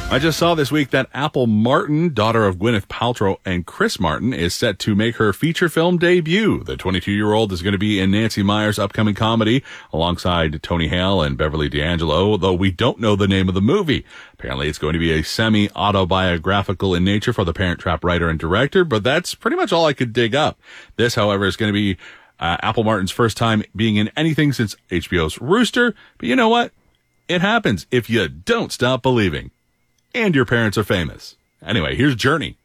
I just saw this week that Apple Martin, daughter of Gwyneth Paltrow and Chris Martin, is set to make her feature film debut. The 22-year-old is going to be in Nancy Meyers' upcoming comedy alongside Tony Hale and Beverly D'Angelo, though we don't know the name of the movie. Apparently, it's going to be a semi-autobiographical in nature for the Parent Trap writer and director, but that's pretty much all I could dig up. This, however, is going to be Apple Martin's first time being in anything since HBO's Rooster. But you know what? It happens if you don't stop believing. And your parents are famous. Anyway, here's Journey.